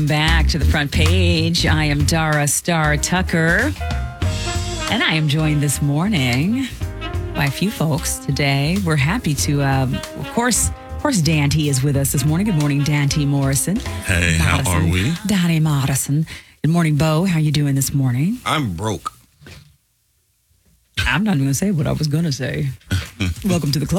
Back to the front page. I am Dara Star Tucker, and I am joined this morning by a few folks today. We're happy to, of course, Dante is with us this morning. Good morning, Dante Morrison. Hey, how are we? Dante Morrison. Good morning, Bo. How you doing this morning? I'm broke. I'm not going to say what I was going to say. Welcome to the club.